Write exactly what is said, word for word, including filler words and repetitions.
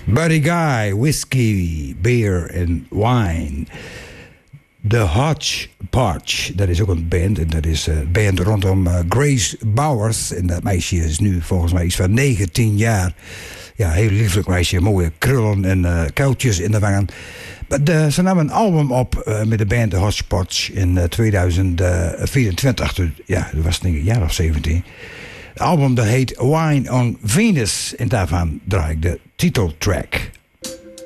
Buddy Guy, Whiskey, Beer en Wine. The Hodgepodge, dat is ook een band. En dat is een band rondom uh, Grace Bowers. En dat meisje is nu volgens mij iets van negentien jaar. Ja, heel lieflijk meisje. Mooie krullen en uh, kuiltjes in de wangen. De, ze namen een album op uh, met de band The Hodgepodge in uh, tweeduizend vierentwintig. Dus, ja, dat was denk ik een jaar of zeventien. Het album dat heet Wine on Venus. En daarvan draai ik de titeltrack.